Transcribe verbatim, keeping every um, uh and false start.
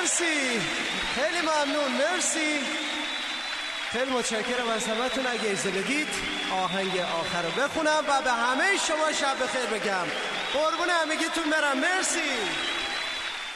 مرسی، خیلی ممنون، مرسی، خیلی متشکرم از همتون. اگه اجازه بدید آهنگ آخر رو بخونم و به همه شما شب بخیر بگم. قربون همگیتون برم. مرسی.